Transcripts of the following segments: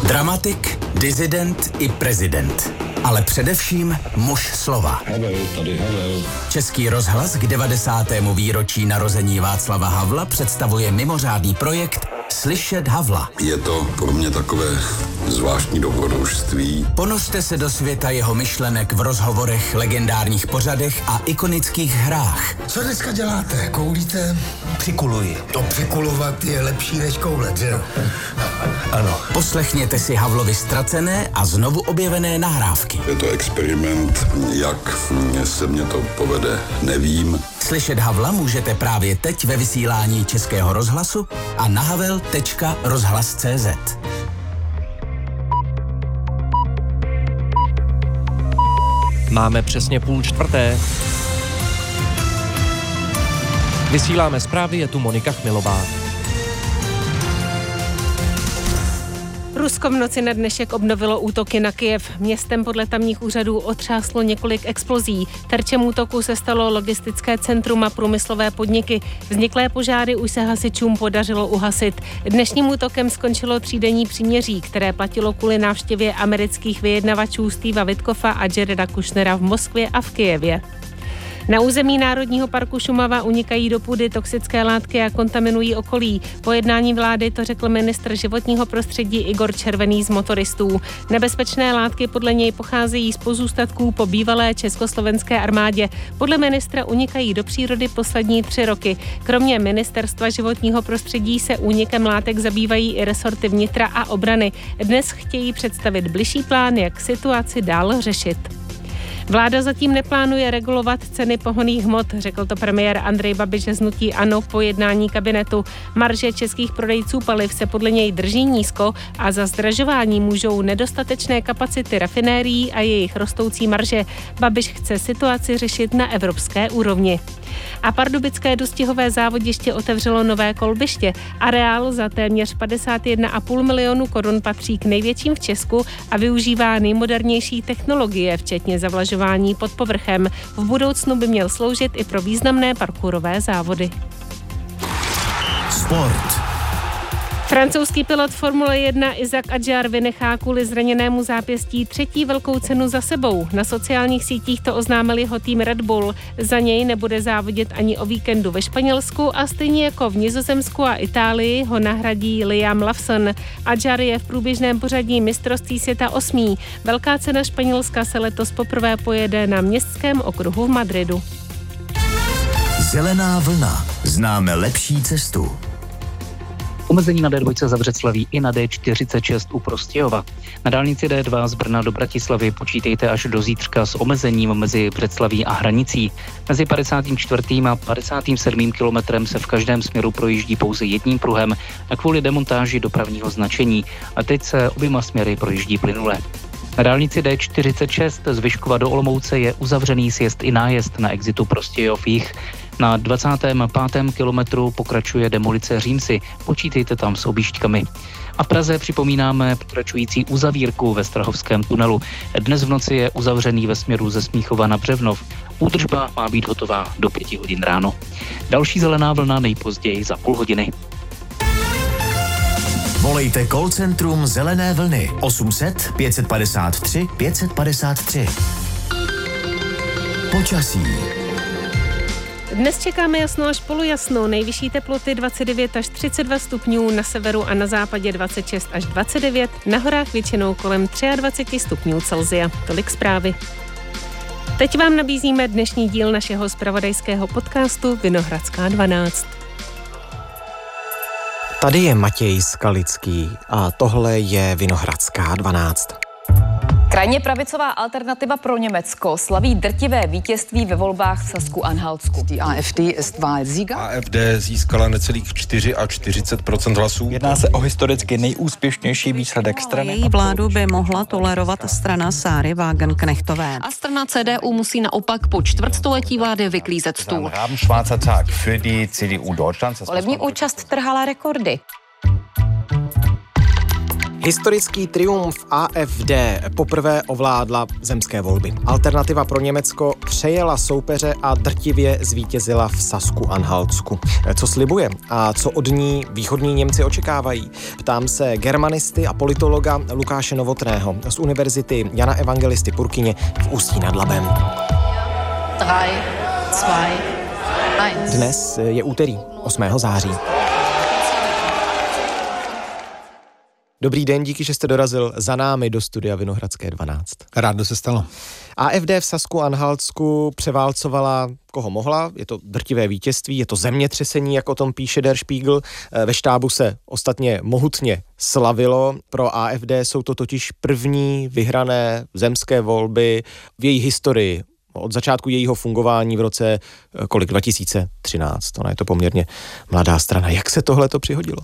Dramatik, disident i prezident. Ale především muž slova. Havel, tady Havel. Český rozhlas k 90. výročí narození Václava Havla představuje mimořádný projekt Slyšet Havla. Je to pro mě takové zvláštní dobrodružství. Ponořte se do světa jeho myšlenek v rozhovorech, legendárních pořadech a ikonických hrách. Co dneska děláte? Koulíte? Přikuluji. To přikulovat je lepší než koulet, že jo? Ano. Poslechněte si Havlovy ztracené a znovu objevené nahrávky. Je to experiment, jak se mě to povede, nevím. Slyšet Havla můžete právě teď ve vysílání Českého rozhlasu a na havel.rozhlas.cz. Máme přesně 3:30. Vysíláme zprávy, je tu Monika Chmilová. Rusko v noci na dnešek obnovilo útoky na Kyjev. Městem podle tamních úřadů otřáslo několik explozí. Terčem útoku se stalo logistické centrum a průmyslové podniky. Vzniklé požáry už se hasičům podařilo uhasit. Dnešním útokem skončilo 3denní příměří, které platilo kvůli návštěvě amerických vyjednavačů Steva Witkoffa a Jareda Kushnera v Moskvě a v Kyjevě. Na území Národního parku Šumava unikají do půdy toxické látky a kontaminují okolí. Po jednání vlády to řekl ministr životního prostředí Igor Červený z motoristů. Nebezpečné látky podle něj pocházejí z pozůstatků po bývalé československé armádě. Podle ministra unikají do přírody poslední 3 roky. Kromě ministerstva životního prostředí se únikem látek zabývají i resorty vnitra a obrany. Dnes chtějí představit bližší plán, jak situaci dál řešit. Vláda zatím neplánuje regulovat ceny pohonných hmot, řekl to premiér Andrej Babiš z hnutí ANO po jednání kabinetu. Marže českých prodejců paliv se podle něj drží nízko a za zdražování můžou nedostatečné kapacity rafinérií a jejich rostoucí marže. Babiš chce situaci řešit na evropské úrovni. A pardubické dostihové závodiště otevřelo nové kolbiště. Areál za téměř 51,5 milionu korun patří k největším v Česku a využívá nejmodernější technologie, včetně zavlažování pod povrchem. V budoucnu by měl sloužit i pro významné parkourové závody. Sport. Francouzský pilot Formule 1 Isaac Adjar vynechá kvůli zraněnému zápěstí 3. velkou cenu za sebou. Na sociálních sítích to oznámil jeho tým Red Bull. Za něj nebude závodit ani o víkendu ve Španělsku a stejně jako v Nizozemsku a Itálii ho nahradí Liam Lawson. Adjar je v průběžném pořadí mistrovství světa 8. Velká cena Španělska se letos poprvé pojede na městském okruhu v Madridu. Zelená vlna. Známe lepší cestu. Omezení na D2 za Břeclaví i na D46 u Prostějova. Na dálnici D2 z Brna do Bratislavy počítejte až do zítřka s omezením mezi Břeclaví a Hranicí. Mezi 54. a 57. kilometrem se v každém směru projíždí pouze jedním pruhem a kvůli demontáži dopravního značení. A teď se oběma směry projíždí plynule. Na dálnici D46 z Vyškova do Olomouce je uzavřený sjezd i nájezd na exitu Prostějov-Jih. Na 25. kilometru pokračuje demolice Římsy, počítejte tam s objížďkami. A v Praze připomínáme pokračující uzavírku ve Strahovském tunelu. Dnes v noci je uzavřený ve směru ze Smíchova na Břevnov. Údržba má být hotová do 5 hodin ráno. Další zelená vlna nejpozději za půl hodiny. Volejte call centrum Zelené vlny 800 553 553. Počasí. Dnes čekáme jasno až polojasno, nejvyšší teploty 29 až 32 stupňů, na severu a na západě 26 až 29, na horách většinou kolem 23 stupňů Celsia. Tolik zprávy. Teď vám nabízíme dnešní díl našeho zpravodajského podcastu Vinohradská 12. Tady je Matěj Skalický a tohle je Vinohradská 12. Krajně pravicová alternativa pro Německo slaví drtivé vítězství ve volbách v Sasku-Anhaltsku. Die AfD ist Wahlsieger. AfD získala necelých 44% hlasů. Jedná se o historicky nejúspěšnější výsledek strany. Její vládu by mohla tolerovat strana Sáry Wagenknechtové. A strana CDU musí naopak po čtvrtstoletí vlády vyklízet stůl. Volební účast trhala rekordy. Historický triumf AfD poprvé ovládla zemské volby. Alternativa pro Německo přejela soupeře a drtivě zvítězila v Sasku-Anhaltsku. Co slibuje a co od ní východní Němci očekávají? Ptám se germanisty a politologa Lukáše Novotného z Univerzity Jana Evangelisty Purkyně v Ústí nad Labem. 3, 2, 1. Dnes je úterý, 8. září. Dobrý den, díky, že jste dorazil za námi do studia Vinohradské 12. Rádo se stalo. AfD v Sasku-Anhaltsku převálcovala koho mohla, je to drtivé vítězství, je to zemětřesení, jak o tom píše Der Spiegel. Ve štábu se ostatně mohutně slavilo. Pro AfD jsou to totiž první vyhrané zemské volby v její historii. Od začátku jejího fungování v roce 2013. Ona je to poměrně mladá strana. Jak se tohleto přihodilo?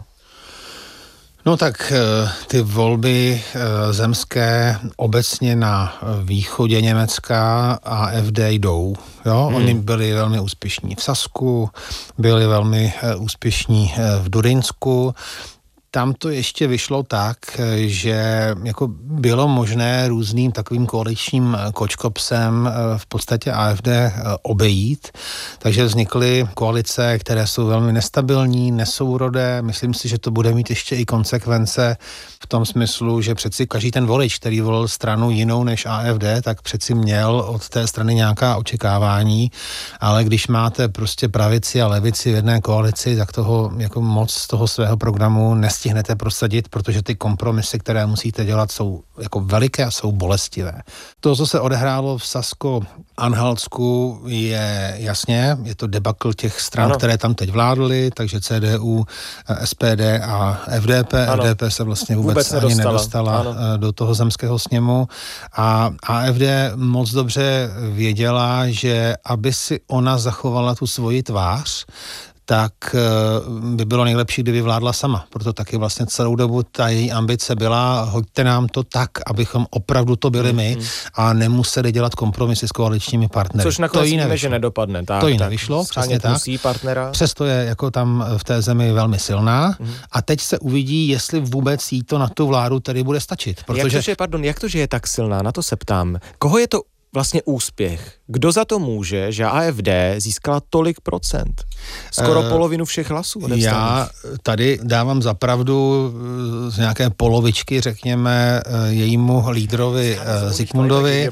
No tak ty volby zemské obecně na východě Německa AfD jdou. Jo? Oni byli velmi úspěšní v Sasku, byli velmi úspěšní v Durinsku. Tam to ještě vyšlo tak, že jako bylo možné různým takovým koaličním kočkopsem v podstatě AfD obejít, takže vznikly koalice, které jsou velmi nestabilní, nesourodé. Myslím si, že to bude mít ještě i konsekvence v tom smyslu, že přeci každý ten volič, který volil stranu jinou než AfD, tak přeci měl od té strany nějaká očekávání, ale když máte prostě pravici a levici v jedné koalici, tak toho jako moc z toho svého programu nestihnete prosadit, protože ty kompromisy, které musíte dělat, jsou jako veliké a jsou bolestivé. To, co se odehrálo v Sasku-Anhaltsku, je jasně, je to debakl těch stran, které tam teď vládly, takže CDU, SPD a FDP. FDP se vlastně vůbec ani nedostala do toho zemského sněmu a AfD moc dobře věděla, že aby si ona zachovala tu svoji tvář, tak by bylo nejlepší, kdyby vládla sama. Proto taky vlastně celou dobu ta její ambice byla, hoďte nám to tak, abychom opravdu to byli my a nemuseli dělat kompromisy s koaličními partnery. Což nakonec víme, že nedopadne. Tak, to jí nevyšlo, přesně tak. Musí partnera. Přesto je jako tam v té zemi velmi silná a teď se uvidí, jestli vůbec jí to na tu vládu tady bude stačit. Protože... Jak to, že je tak silná? Na to se ptám. Koho je to vlastně úspěch? Kdo za to může, že AfD získala tolik procent? Skoro polovinu všech hlasů. Já tady dávám za pravdu z nějaké polovičky, řekněme, jejímu lídrovi Zikmundovi,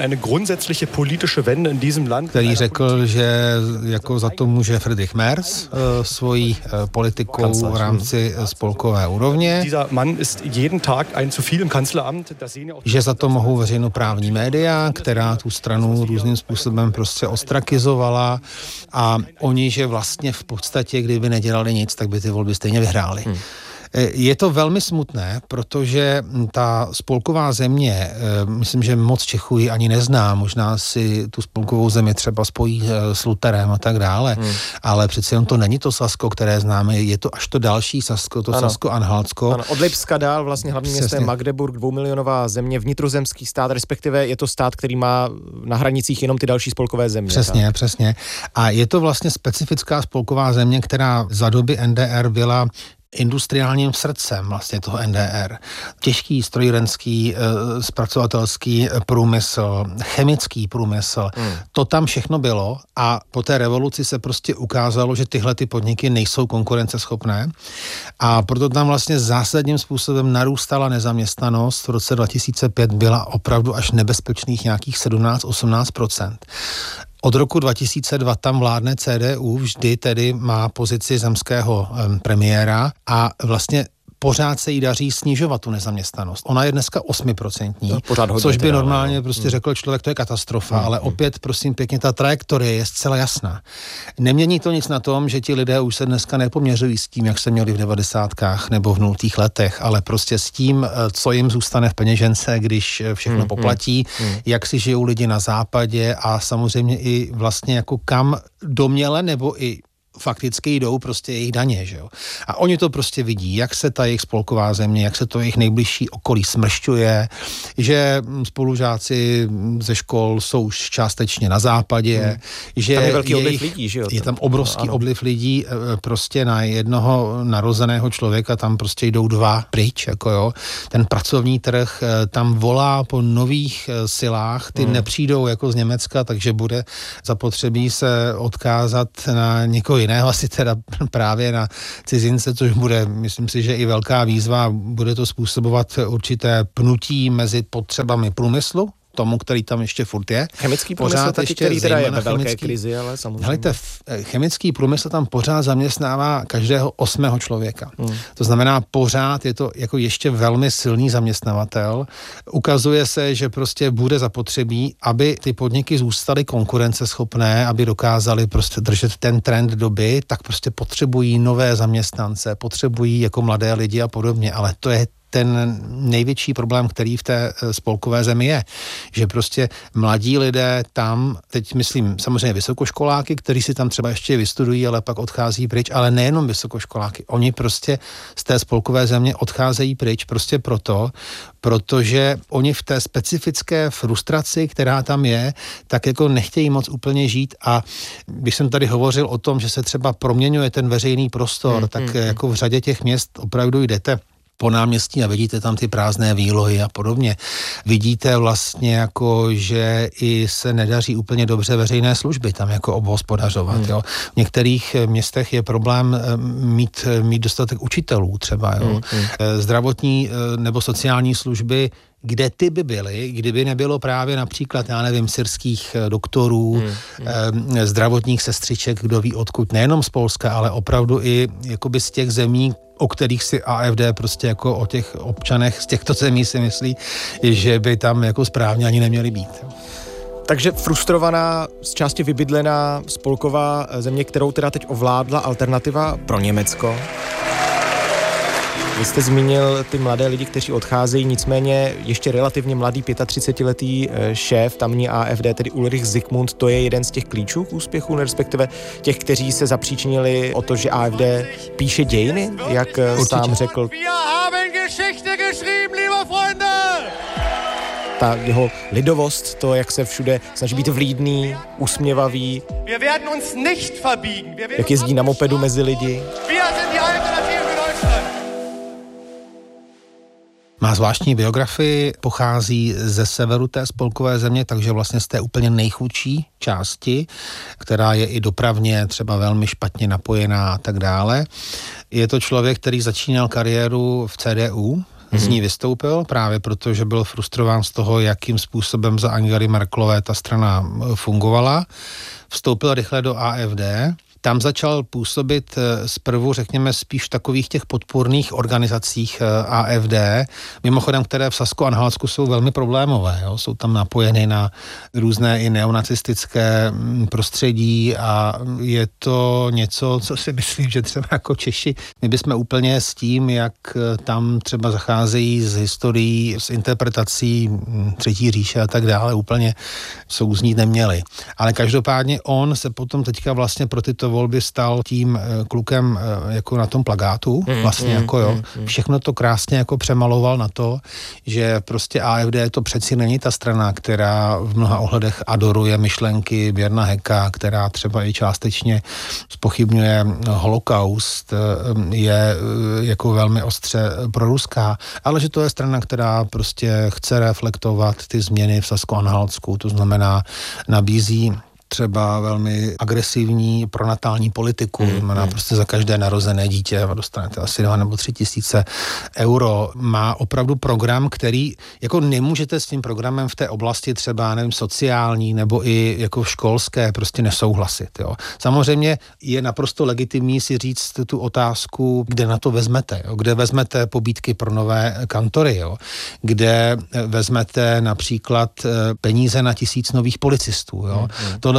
který řekl, že jako za to může Friedrich Merz svojí politikou v rámci spolkové úrovně, že za to mohou veřejnoprávní média, která tu stranu různým způsobem prostě ostrakizovala a oni, že vlastně v podstatě, kdyby nedělali nic, tak by ty volby stejně vyhráli. Je to velmi smutné, protože ta spolková země, myslím, že moc Čechů ji ani nezná, možná si tu spolkovou zemi třeba spojí s Lutherem a tak dále, ale přeci jen to není to Sasko, které známe, je to až to další Sasko, to Sasko-Anhaltsko. Od Lipska dál vlastně hlavní město je Magdeburg, 2milionová země, vnitrozemský stát, respektive je to stát, který má na hranicích jenom ty další spolkové země. Přesně. A je to vlastně specifická spolková země, která za doby NDR byla industriálním srdcem vlastně toho NDR. Těžký strojírenský, zpracovatelský průmysl, chemický průmysl, to tam všechno bylo a po té revoluci se prostě ukázalo, že tyhle ty podniky nejsou konkurenceschopné a proto tam vlastně zásadním způsobem narůstala nezaměstnanost. V roce 2005 byla opravdu až nebezpečných nějakých 17-18%. Od roku 2002 tam vládne CDU, vždy tedy má pozici zemského premiéra a vlastně pořád se jí daří snižovat tu nezaměstnanost. Ona je dneska 8%, což by normálně prostě řekl člověk, to je katastrofa, ale opět, prosím pěkně, ta trajektorie je zcela jasná. Nemění to nic na tom, že ti lidé už se dneska nepoměřují s tím, jak se měli v 90kách nebo v 0. letech, ale prostě s tím, co jim zůstane v peněžence, když všechno poplatí, jak si žijou lidi na západě a samozřejmě i vlastně jako kam domněle nebo i fakticky jdou prostě jejich daně, že jo. A oni to prostě vidí, jak se ta jejich spolková země, jak se to jejich nejbližší okolí smršťuje, že spolužáci ze škol jsou už částečně na západě, že tam je velký odliv lidí, že jo? Je tam obrovský odliv lidí, prostě na jednoho narozeného člověka tam prostě jdou dva pryč, jako jo. Ten pracovní trh tam volá po nových silách, ty nepřijdou jako z Německa, takže bude zapotřebí se odkázat na někoho jiného, asi teda právě na cizince, což bude, myslím si, že i velká výzva, bude to způsobovat určité pnutí mezi potřebami průmyslu, tomu, který tam ještě furt je. Chemický průmysl taky, který teda je ve velké krizi, ale samozřejmě. Helejte, chemický průmysl tam pořád zaměstnává každého 8. člověka. To znamená, pořád je to jako ještě velmi silný zaměstnavatel. Ukazuje se, že prostě bude zapotřebí, aby ty podniky zůstaly konkurenceschopné, aby dokázaly prostě držet ten trend doby, tak prostě potřebují nové zaměstnance, potřebují jako mladé lidi a podobně, ale to je ten největší problém, který v té spolkové zemi je, že prostě mladí lidé tam, teď myslím samozřejmě vysokoškoláky, kteří si tam třeba ještě vystudují, ale pak odchází pryč, ale nejenom vysokoškoláky, oni prostě z té spolkové země odcházejí pryč prostě protože oni v té specifické frustraci, která tam je, tak jako nechtějí moc úplně žít a když jsem tady hovořil o tom, že se třeba proměňuje ten veřejný prostor, tak jako v řadě těch měst opravdu jdete po náměstí a vidíte tam ty prázdné výlohy a podobně. Vidíte vlastně jako, že i se nedaří úplně dobře veřejné služby tam jako obhospodařovat. Jo. V některých městech je problém mít dostatek učitelů třeba. Jo. Zdravotní nebo sociální služby, kde ty by byly, kdyby nebylo právě například, já nevím, syrských doktorů, zdravotních sestřiček, kdo ví odkud, nejenom z Polska, ale opravdu i jakoby z těch zemí, o kterých si AfD prostě jako o těch občanech z těchto zemí si myslí, že by tam jako správně ani neměli být. Takže frustrovaná, z části vybydlená spolková země, kterou teda teď ovládla Alternativa pro Německo. Vy jste zmínil ty mladé lidi, kteří odcházejí, nicméně ještě relativně mladý 35letý šéf tamní AfD, tedy Ulrich Zikmund, to je jeden z těch klíčů k úspěchu, respektive těch, kteří se zapříčinili o to, že AfD píše dějiny, jak sám řekl. Ta jeho lidovost, to, jak se všude snaží být vlídný, usměvavý, jak jezdí na mopedu mezi lidi. Má zvláštní biografii, pochází ze severu té spolkové země, takže vlastně z té úplně nejchudší části, která je i dopravně třeba velmi špatně napojená a tak dále. Je to člověk, který začínal kariéru v CDU, z ní vystoupil právě proto, že byl frustrován z toho, jakým způsobem za Angely Merkelové ta strana fungovala. Vstoupil rychle do AfD. Tam začal působit zprvu, řekněme, spíš v takových těch podpůrných organizacích AfD, mimochodem, které v Sasko-Anhaltsku jsou velmi problémové. Jo? Jsou tam napojeny na různé i neonacistické prostředí a je to něco, co si myslím, že třeba jako Češi, my bychom úplně s tím, jak tam třeba zacházejí z historií, s interpretací Třetí říše a tak dále, úplně souznít neměli. Ale každopádně on se potom teďka vlastně pro tyto volby stal tím klukem jako na tom plakátu, vlastně jako jo. Všechno to krásně jako přemaloval na to, že prostě AfD to přeci není ta strana, která v mnoha ohledech adoruje myšlenky Björna Höcka, která třeba i částečně zpochybňuje holokaust, je jako velmi ostře proruská, ale že to je strana, která prostě chce reflektovat ty změny v Sasko-Anhaltsku, to znamená nabízí třeba velmi agresivní pronatální politiku, znamená prostě za každé narozené dítě dostanete asi 2 nebo 3 tisíce euro. Má opravdu program, který jako nemůžete s tím programem v té oblasti třeba, nevím, sociální nebo i jako školské prostě nesouhlasit. Jo. Samozřejmě je naprosto legitimní si říct tu otázku, kde na to vezmete, jo. Kde vezmete pobídky pro nové kantory, jo. Kde vezmete například peníze na 1000 nových policistů. Jo. Tohle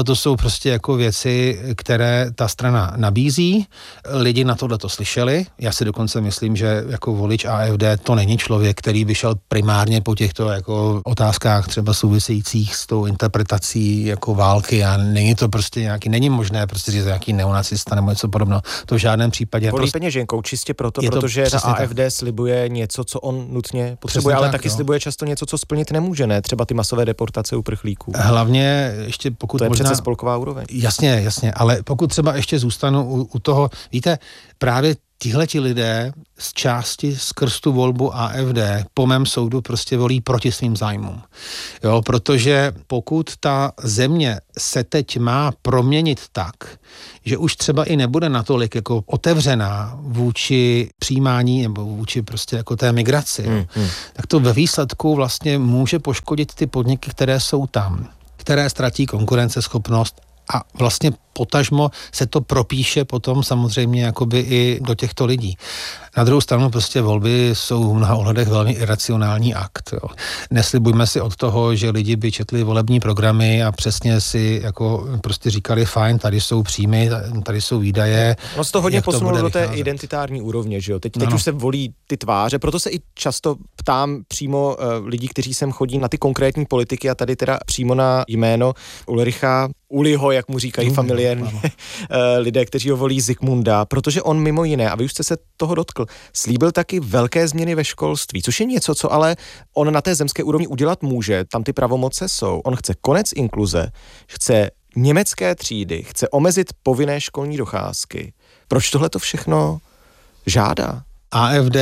tohle to jsou prostě jako věci, které ta strana nabízí. Lidi na tohle to slyšeli. Já si dokonce myslím, že jako volič AfD to není člověk, který by šel primárně po těchto jako otázkách třeba souvisejících s tou interpretací jako války a není to prostě není možné prostě říct nějaký neonacista nebo něco podobného. To v žádném případě. Volí peněženkou čistě protože ta AfD slibuje něco, co on nutně potřebuje, ale taky slibuje často něco, co splnit nemůže, ne? Třeba ty masové deportace uprchlíků. Hlavně ještě pokud to je možná... přece spolková úroveň. Jasně, ale pokud třeba ještě zůstanu u toho, víte, právě tihleti lidé z části skrz tu volbu AfD po mém soudu prostě volí proti svým zájmům. Jo, protože pokud ta země se teď má proměnit tak, že už třeba i nebude natolik jako otevřená vůči přijímání nebo vůči prostě jako té migraci, tak to ve výsledku vlastně může poškodit ty podniky, které jsou tam, které ztratí konkurenceschopnost a vlastně potažmo se to propíše potom samozřejmě jakoby i do těchto lidí. Na druhou stranu prostě volby jsou v mnoha ohledech velmi iracionální akt. Jo. Neslibujme si od toho, že lidi by četli volební programy a přesně si jako prostě říkali fajn, tady jsou příjmy, tady jsou výdaje. No se to hodně posunulo do té identitární úrovně, že jo. Teď už se volí ty tváře, proto se i často ptám přímo lidí, kteří sem chodí na ty konkrétní politiky a tady teda přímo na jméno Ulricha Uliho, jak mu říkají familiárně lidé, kteří ho volí Zikmunda, protože on mimo jiné, a vy už jste se toho dotkl, slíbil taky velké změny ve školství, což je něco, co ale on na té zemské úrovni udělat může, tam ty pravomoce jsou. On chce konec inkluze, chce německé třídy, chce omezit povinné školní docházky. Proč tohle to všechno žádá? AfD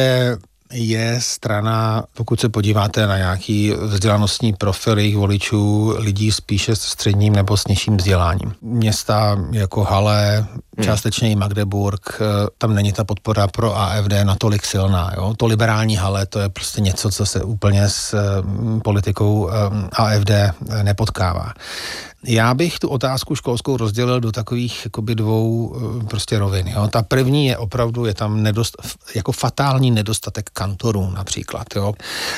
je strana, pokud se podíváte na nějaký vzdělanostní profil jejich voličů, lidí spíše s středním nebo s nižším vzděláním. Města jako Halle, částečně i Magdeburg, tam není ta podpora pro AfD natolik silná. Jo? To liberální Halle, to je prostě něco, co se úplně s politikou AfD nepotkává. Já bych tu otázku školskou rozdělil do takových jakoby dvou prostě rovin. Jo. Ta první je opravdu, je tam jako fatální nedostatek kantorů například. Jo.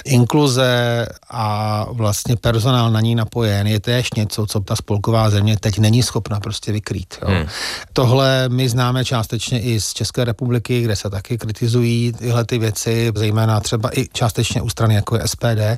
Inkluze a vlastně personál na ní napojen je též něco, co ta spolková země teď není schopna prostě vykrýt. Jo. Tohle my známe částečně i z České republiky, kde se taky kritizují tyhle ty věci, zejména třeba i částečně u strany jako je SPD.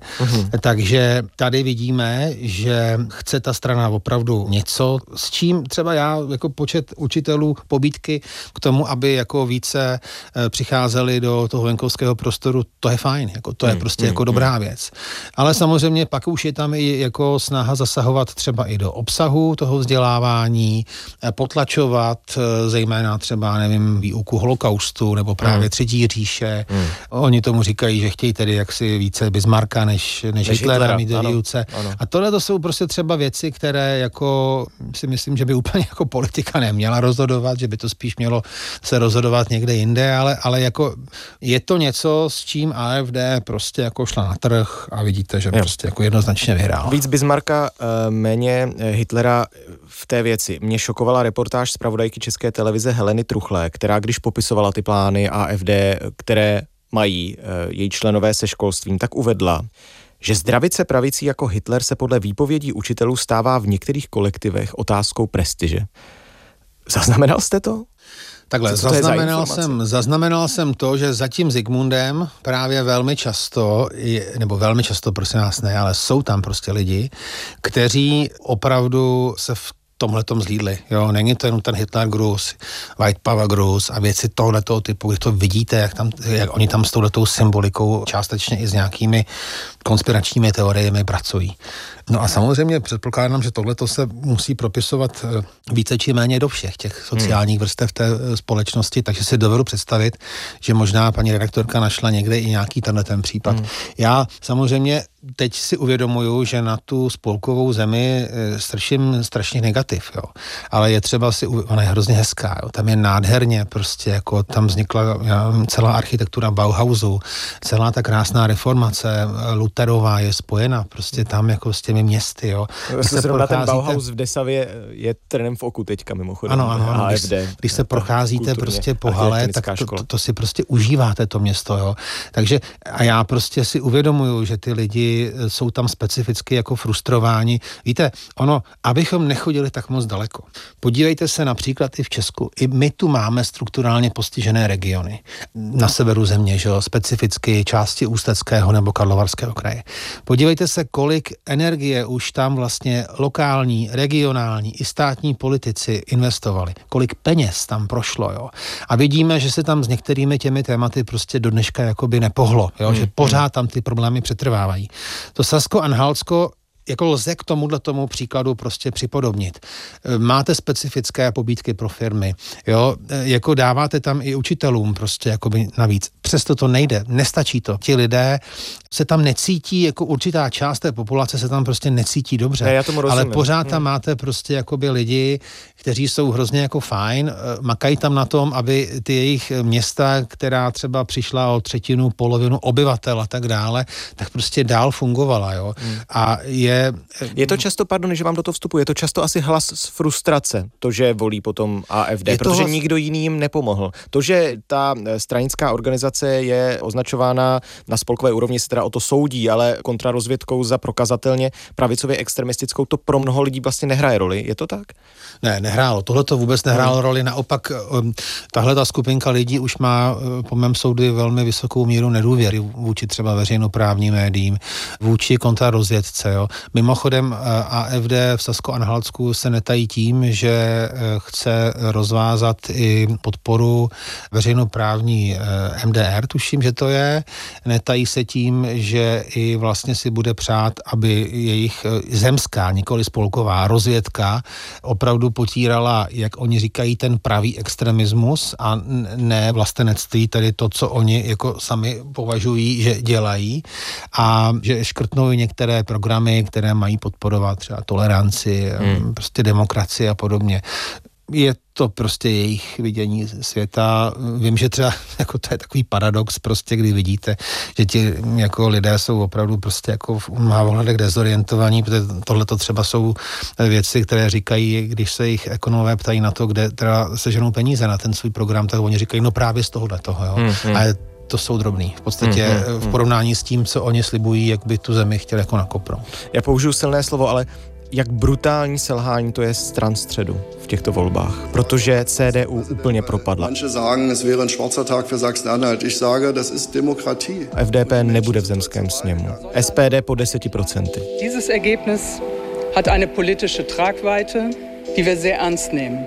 Takže tady vidíme, že chce ta strana opravdu něco, s čím třeba já jako počet učitelů pobídky k tomu, aby jako více přicházeli do toho venkovského prostoru, to je fajn, jako to je prostě jako dobrá věc. Ale samozřejmě pak už je tam i jako snaha zasahovat třeba i do obsahu toho vzdělávání, potlačovat zejména třeba, nevím, výuku holokaustu nebo právě Třetí říše. Oni tomu říkají, že chtějí tedy jaksi více Bismarcka než Hitlera mít ve výuce. A tohle to jsou prostě třeba věci, které jako si myslím, že by úplně jako politika neměla rozhodovat, že by to spíš mělo se rozhodovat někde jinde, ale jako je to něco, s čím AfD prostě jako šla na trh a vidíte, že prostě jako jednoznačně vyhrál. Víc Bismarcka, méně Hitlera v té věci. Mě šokovala reportáž zpravodajky České televize Heleny Truchlé, která když popisovala ty plány AfD, které mají její členové se školstvím, tak uvedla, že zdravice pravicí jako Hitler se podle výpovědí učitelů stává v některých kolektivech otázkou prestiže. Zaznamenal jste to? Takhle, zaznamenal jsem to, že za tím Zikmundem právě velmi často, prosím nás ne, ale jsou tam prostě lidi, kteří opravdu se v tomhletom zlídli. Jo, není to jenom ten Hitlergruß, White Power Gruß a věci tohletoho typu, když to vidíte, jak oni tam s touhletou symbolikou částečně i s nějakými konspiračními teoriemi pracují. No a samozřejmě předpokládám, že tohleto se musí propisovat více či méně do všech těch sociálních vrstev té společnosti, takže si dovedu představit, že možná paní redaktorka našla někde i nějaký ten případ. Já samozřejmě teď si uvědomuju, že na tu spolkovou zemi strším strašně negativ, jo. Ale je třeba ona je hrozně hezká, jo. Tam je nádherně prostě, jako tam vznikla celá architektura Bauhausu, celá ta krásná reformace Lutherová je spojena prostě tam jako s těmi těmi městy, jo. Zrovna ten Bauhaus v Desavě je trnem v oku teďka mimochodem. Ano. Když se procházíte prostě po hale, tak to si prostě užíváte to město, jo. Takže a já prostě si uvědomuju, že ty lidi jsou tam specificky jako frustrováni. Víte, abychom nechodili tak moc daleko. Podívejte se například i v Česku. I my tu máme strukturálně postižené regiony. Na severu země, že jo, specificky části Ústeckého nebo Karlovarského kraje. Podívejte se, kolik energie už tam vlastně lokální, regionální i státní politici investovali. Kolik peněz tam prošlo, jo. A vidíme, že se tam s některými těmi tématy prostě do dneška jakoby nepohlo, jo, že pořád tam ty problémy přetrvávají. To Sasko-Anhaltsko jako lze k tomu příkladu prostě připodobnit. Máte specifické pobídky pro firmy, jo, jako dáváte tam i učitelům prostě jakoby navíc. Přesto to nejde, nestačí to. Ti lidé se tam necítí, jako určitá část té populace se tam prostě necítí dobře. Já tomu rozumím. Ale pořád tam máte prostě jakoby lidi, kteří jsou hrozně jako fajn, makají tam na tom, aby ty jejich města, která třeba přišla o třetinu, polovinu obyvatel a tak dále, tak prostě dál fungovala, jo. A je to často, pardon, že vám do toho vstupu, je to často asi hlas z frustrace, to, že volí potom AfD, protože nikdo jiný jim nepomohl. To, že ta stranická organizace je označována na spolkové úrovni, se teda o to soudí, ale kontrarozvědkou za prokazatelně pravicově extremistickou, to pro mnoho lidí vlastně nehraje roli. Je to tak? Ne, nehrálo. Tohle to vůbec nehrálo roli. Naopak, tahle ta skupinka lidí už má po mém soudu velmi vysokou míru nedůvěry vůči třeba veřejnoprávním médiím, vůči kontrarozvědce, jo. Mimochodem AfD v Sasko-Anhaltsku se netají tím, že chce rozvázat i podporu veřejnoprávní MDR, tuším, že to je. Netají se tím, že i vlastně si bude přát, aby jejich zemská, nikoli spolková rozvědka opravdu potírala, jak oni říkají, ten pravý extremismus a ne vlastenectví, tedy to, co oni jako sami považují, že dělají, a že škrtnou i některé programy, které mají podporovat třeba toleranci, prostě demokracii a podobně. Je to prostě jejich vidění světa. Vím, že třeba jako to je takový paradox prostě, kdy vidíte, že ti jako lidé jsou opravdu prostě jako v ohledech dezorientovaní, protože tohle to třeba jsou věci, které říkají, když se jich ekonomové ptají na to, kde teda seženou peníze na ten svůj program, tak oni říkají, no právě z tohohle toho, jo. A to jsou drobný. V podstatě v porovnání s tím, co oni slibují, jak by tu zemi chtěli jako nakopnout. Já použiju silné slovo, ale jak brutální selhání to je stran středu v těchto volbách, protože CDU úplně propadla. FDP nebude v zemském sněmu. SPD po 10%. Dieses Ergebnis hat eine politische Tragweite, die wir sehr ernst nehmen.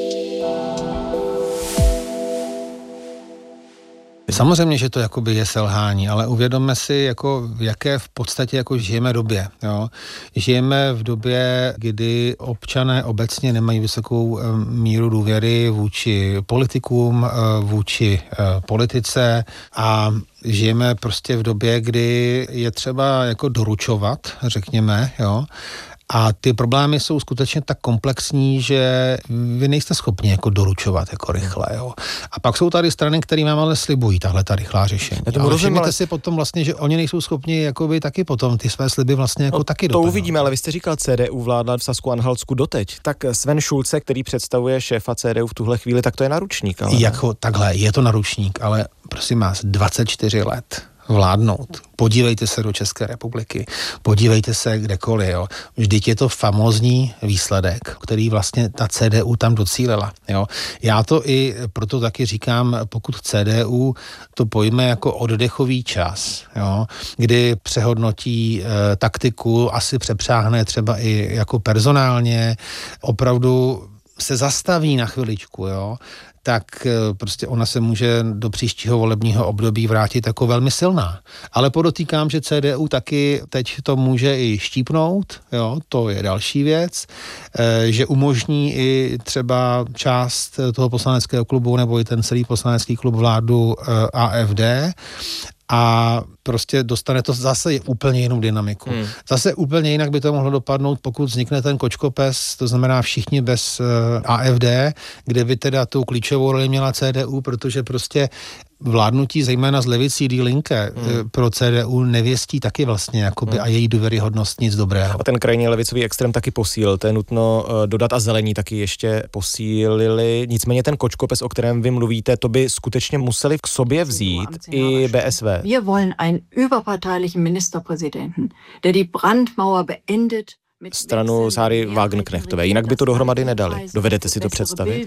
Samozřejmě, že to jakoby je selhání, ale uvědomme si, jako v jaké v podstatě jako žijeme době. Jo? Žijeme v době, kdy občané obecně nemají vysokou míru důvěry vůči politikům, vůči politice a žijeme prostě v době, kdy je třeba jako doručovat, řekněme, jo. A ty problémy jsou skutečně tak komplexní, že vy nejste schopni jako doručovat jako rychle, jo. A pak jsou tady strany, které vám ale slibují tahle ta rychlá řešení. Ale všimněte si potom vlastně, že oni nejsou schopni jakoby taky potom ty své sliby vlastně jako taky doplňovat. To uvidíme, ale vy jste říkal, CDU vládla v Sasku-Anhaltsku doteď. Tak Sven Schulze, který představuje šéfa CDU v tuhle chvíli, tak to je na ručník. Ale jako takhle, je to na ručník, ale prosím vás, 24 let vládnout. Podívejte se do České republiky, podívejte se kdekoliv, jo. Vždyť je to famózní výsledek, který vlastně ta CDU tam docílila, jo. Já to i proto taky říkám, pokud CDU to pojme jako oddechový čas, jo, kdy přehodnotí taktiku, asi přepřáhne třeba i jako personálně, opravdu se zastaví na chviličku, jo, tak prostě ona se může do příštího volebního období vrátit jako velmi silná. Ale podotýkám, že CDU taky teď to může i štípnout, jo, to je další věc, že umožní i třeba část toho poslaneckého klubu nebo i ten celý poslanecký klub vládu AfD a prostě dostane to zase úplně jinou dynamiku. Zase úplně jinak by to mohlo dopadnout, pokud vznikne ten kočkopes, to znamená všichni bez AfD, kde by teda tu klíčovou roli měla CDU, protože prostě vládnutí zejména z levicí Die Linke pro CDU nevěstí taky vlastně jakoby a její důvěryhodnost nic dobrého. A ten krajně levicový extrém taky posílil, to je nutno dodat, a zelení taky ještě posílili. Nicméně ten kočkopes, o kterém vy mluvíte, to by skutečně museli k sobě vzít i BSV. Wir wollen einen überparteilichen Ministerpräsidenten, der die Brandmauer beendet. Stranu Sáry Wagenknechtové. Jinak by to dohromady nedali. Dovedete si to představit?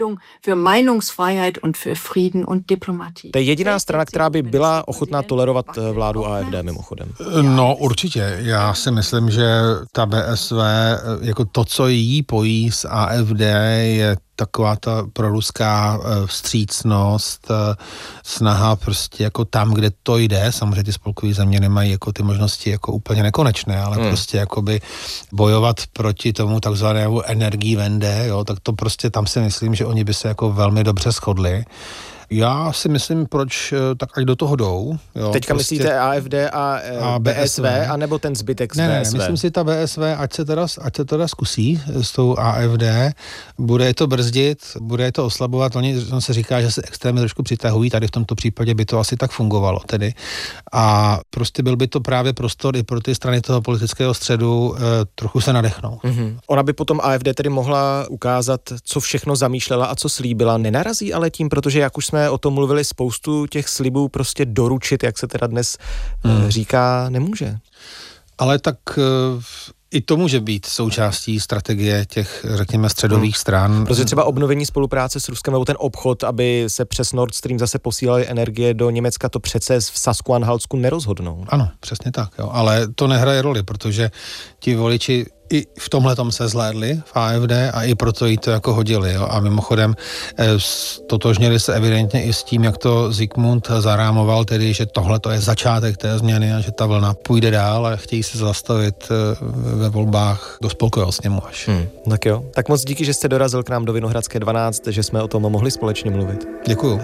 To je jediná strana, která by byla ochotná tolerovat vládu AfD mimochodem. No určitě. Já si myslím, že ta BSV, jako to, co jí pojí s AfD, je taková ta proruská vstřícnost, snaha prostě jako tam, kde to jde, samozřejmě ty spolkové země nemají jako ty možnosti jako úplně nekonečné, ale prostě jakoby bojovat proti tomu takzvanému Energiewende, jo, tak to prostě tam si myslím, že oni by se jako velmi dobře shodli. Já si myslím, proč tak ať do toho jdou. Jo, teďka prostě myslíte AfD a BSV, anebo ten zbytek z BSV? Ne, myslím si ta BSV, ať se teda zkusí s tou AfD, bude to brzdit, bude to oslabovat, on se říká, že se extrémně trošku přitahují, tady v tomto případě by to asi tak fungovalo tedy. A prostě byl by to právě prostor i pro ty strany toho politického středu trochu se nadechnou. Ona by potom AfD tedy mohla ukázat, co všechno zamýšlela a co slíbila. Nenarazí ale tím, protože jak už jsme o tom mluvili, spoustu těch slibů prostě doručit, jak se teda dnes říká, nemůže. Ale tak i to může být součástí strategie těch, řekněme, středových stran. Protože třeba obnovení spolupráce s Ruskem nebo ten obchod, aby se přes Nord Stream zase posílaly energie do Německa, to přece v Sasku-Anhaltsku nerozhodnou. Ano, přesně tak, jo. Ale to nehraje roli, protože ti voliči i v tomhletom se zhlédli v AfD a i proto jí to jako hodili. Jo. A mimochodem totožnili se evidentně i s tím, jak to Zikmund zarámoval, tedy, že tohle to je začátek té změny a že ta vlna půjde dál a chtějí se zastavit ve volbách do spolkového sněmu až. Tak jo. Tak moc díky, že jste dorazil k nám do Vinohradské 12, že jsme o tom mohli společně mluvit. Děkuju.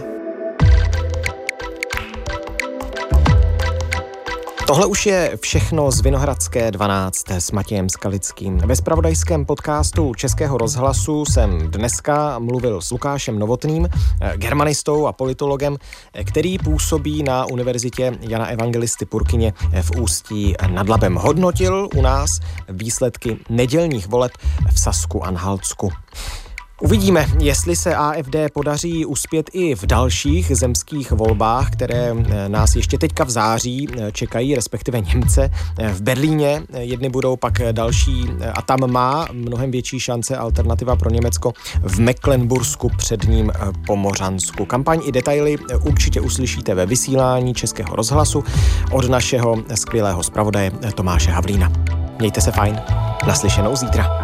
Tohle už je všechno z Vinohradské 12 s Matějem Skalickým. Ve zpravodajském podcastu Českého rozhlasu jsem dneska mluvil s Lukášem Novotným, germanistou a politologem, který působí na Univerzitě Jana Evangelisty Purkyně v Ústí nad Labem. Hodnotil u nás výsledky nedělních voleb v Sasku-Anhaltsku. Uvidíme, jestli se AfD podaří uspět i v dalších zemských volbách, které nás ještě teďka v září čekají, respektive Němce. V Berlíně jedny budou, pak další a tam má mnohem větší šance alternativa pro Německo v Mecklenbursku, předním Pomořansku. Kampaň i detaily určitě uslyšíte ve vysílání Českého rozhlasu od našeho skvělého zpravodaje Tomáše Havlína. Mějte se fajn, naslyšenou zítra.